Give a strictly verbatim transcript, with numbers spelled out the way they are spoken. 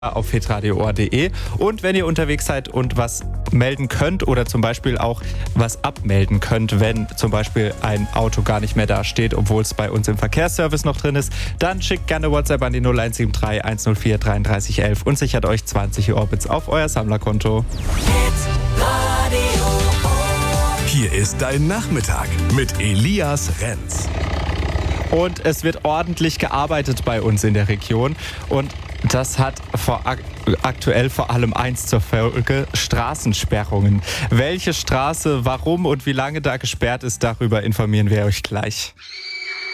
auf hitradio punkt o r punkt de. Und wenn ihr unterwegs seid und was melden könnt oder zum Beispiel auch was abmelden könnt, wenn zum Beispiel ein Auto gar nicht mehr da steht, obwohl es bei uns im Verkehrsservice noch drin ist, dann schickt gerne WhatsApp an die null eins sieben drei eins null vier dreiunddreißig elf und sichert euch zwanzig Orbits auf euer Sammlerkonto. Hier ist dein Nachmittag mit Elias Renz. Und es wird ordentlich gearbeitet bei uns in der Region und das hat vor ak- aktuell vor allem eins zur Folge: Straßensperrungen. Welche Straße, warum und wie lange da gesperrt ist, darüber informieren wir euch gleich.